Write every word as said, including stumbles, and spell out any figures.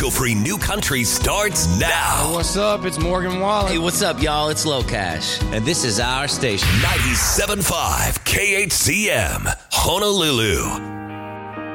Commercial-free new country starts now. Hey, what's up? It's Morgan Wallen. Hey, what's up, y'all? It's Low Cash. And this is our station. ninety-seven point five K H C M, Honolulu.